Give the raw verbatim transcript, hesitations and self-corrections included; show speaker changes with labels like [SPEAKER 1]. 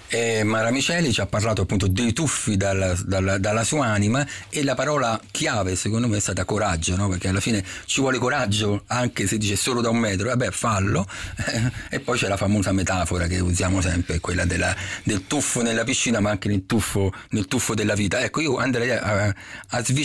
[SPEAKER 1] E Mara Miceli ci ha parlato appunto dei tuffi dalla, dalla, dalla sua anima, e la parola chiave secondo me è stata coraggio, no? Perché alla fine ci vuole coraggio, anche se dice solo da un metro, vabbè fallo. E poi c'è la famosa metafora che usiamo sempre, quella della, del tuffo nella piscina, ma anche nel tuffo, nel tuffo della vita. Ecco, io andrei a, a sviscerare